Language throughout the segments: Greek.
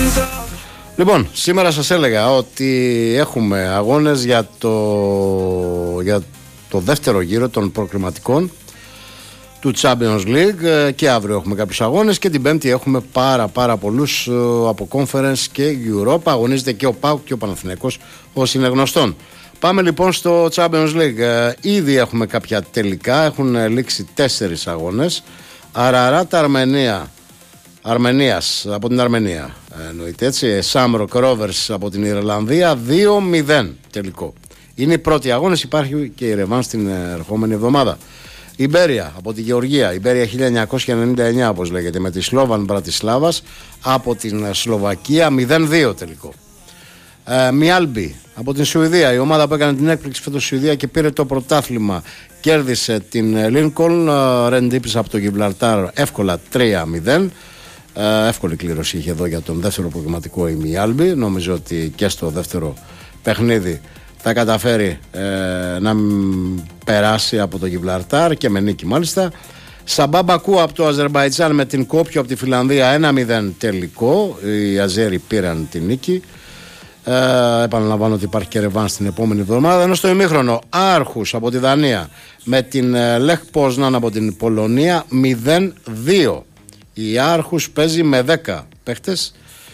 Λοιπόν, σήμερα σας έλεγα ότι έχουμε αγώνες για το δεύτερο γύρο των προκριματικών του Champions League και αύριο έχουμε κάποιους αγώνες και την Πέμπτη έχουμε πάρα πολλούς από Conference και Europa. Αγωνίζεται και ο ΠΑΟΚ και ο Παναθηναϊκός, όσοι είναι γνωστόν. Πάμε λοιπόν στο Champions League. Ήδη έχουμε κάποια τελικά, έχουν λήξει 4 αγώνες. Αραράτα Αρμενίας από την Αρμενία εννοείται έτσι. Σάμροκ Ρόβερς από την Ιρλανδία 2-0 τελικό. Είναι οι πρώτοι αγώνες, υπάρχει και η ρεβάνς την ερχόμενη εβδομάδα. Ιμπέρια από τη Γεωργία, Ιμπέρια 1999 όπως λέγεται, με τη Σλόβαν Μπρατισλάβας από την Σλοβακία 0-2 τελικό. Μιάλμπι από την Σουηδία, η ομάδα που έκανε την έκπληξη φέτος Σουηδία και πήρε το πρωτάθλημα, κέρδισε την Λίνκολν. Ρεντίπης από το Γιμπραλτάρ εύκολα 3-0. Εύκολη κλήρωση είχε εδώ για τον δεύτερο προγραμματικό η Μιάλμπι. Νομίζω ότι και στο δεύτερο παιχνίδι θα καταφέρει να περάσει από το Γιμπραλτάρ και με νίκη μάλιστα. Σαμπά Μπακού από το Αζερμπαϊτζάν με την Κόπιο από τη Φιλανδία 1-0 τελικό. Οι Αζέροι πήραν την νίκη. Επαναλαμβάνω ότι υπάρχει και ρεβάν στην επόμενη εβδομάδα. Ενώ στο ημίχρονο Άρχους από τη Δανία με την Λεχ Πόσναν από την Πολωνία 0-2. Η Άρχους παίζει με 10 παίχτες.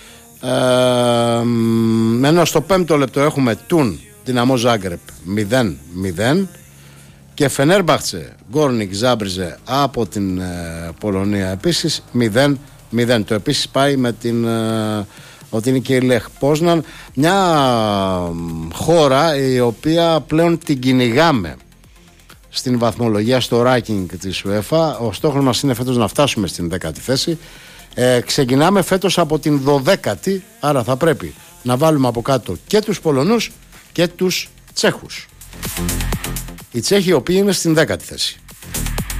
Ενώ στο 5ο λεπτό έχουμε Τουν Δυναμό Ζάγκρεπ 0-0 και Φενέρμπαχτσε Γκόρνικ Ζάμπριζε από την Πολωνία επίσης 0-0. Το επίσης πάει με την ότι είναι και η Λεχ Πόσναν, μια χώρα η οποία πλέον την κυνηγάμε στην βαθμολογία, στο ranking της UEFA. Ο στόχος μας είναι φέτος να φτάσουμε στην 10η θέση. Ξεκινάμε φέτος από την 12η, άρα θα πρέπει να βάλουμε από κάτω και τους Πολωνούς και τους Τσέχους. Οι Τσέχοι οι οποίοι είναι στην 10η θέση.